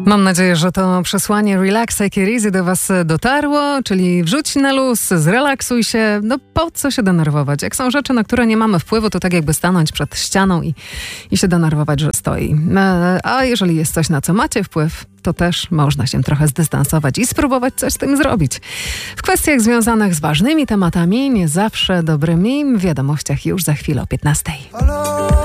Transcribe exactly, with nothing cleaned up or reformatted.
Mam nadzieję, że to przesłanie Relax, Take it easy do was dotarło, czyli wrzuć na luz, zrelaksuj się, no po co się denerwować? Jak są rzeczy, na które nie mamy wpływu, to tak jakby stanąć przed ścianą i, i się denerwować, że stoi. A jeżeli jest coś, na co macie wpływ, to też można się trochę zdystansować i spróbować coś z tym zrobić. W kwestiach związanych z ważnymi tematami, nie zawsze dobrymi, w wiadomościach już za chwilę o piętnastej.